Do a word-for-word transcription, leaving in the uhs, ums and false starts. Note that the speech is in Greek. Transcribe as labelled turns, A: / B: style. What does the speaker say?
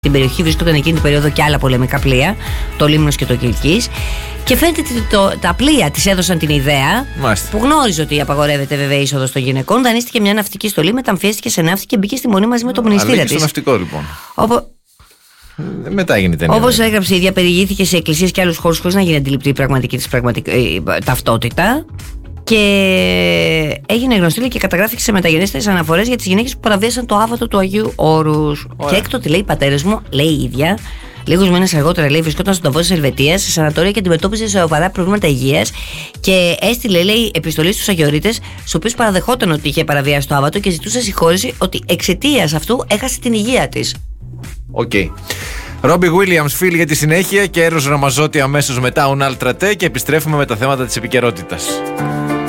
A: Στην περιοχή βρίσκονταν εκείνη την περίοδο και άλλα πολεμικά πλοία, το Λίμνος και το Κιλκής. Και φαίνεται ότι το, τα πλοία της έδωσαν την ιδέα, Μάλιστα. που γνώριζε ότι απαγορεύεται βέβαια η είσοδος των γυναικών. Δανείστηκε μια ναυτική στολή, μεταμφιέστηκε σε ναύτη και μπήκε στη Μονή μαζί με το μνηστήρα της.
B: Στο ναυτικό λοιπόν.
A: Οπο...
B: Μετά έγινε ταινία.
A: Όπως έγραψε η ίδια, περιηγήθηκε σε εκκλησίες και άλλους χώρους χωρίς να γίνει αντιληπτή η πραγματική της πραγματικ... ταυτότητα. Και έγινε γνωστή και καταγράφηκε σε μεταγενέστερες αναφορές για τις γυναίκες που παραβίασαν το άβατο του Αγίου Όρους. Και έκτοτε, λέει, οι πατέρες μου, λέει η ίδια, λίγους μήνες αργότερα, λέει, βρισκόταν στον ταβό της Ελβετίας, σε σανατόρια και αντιμετώπιζε σοβαρά προβλήματα υγείας. Και έστειλε, λέει, επιστολή στους Αγιορείτες, στους οποίους παραδεχόταν ότι είχε παραβιάσει το άβατο και ζητούσε συγχώρεση ότι εξαιτίας αυτού έχασε την υγεία της.
B: Οκ. Okay. Ρόμπι Γουίλιαμς, φίλοι για τη συνέχεια, και Έρος Ραμαζότη αμέσως μετά, Ουνάλ Τρατέ, και επιστρέφουμε με τα θέματα της επικαιρότητας.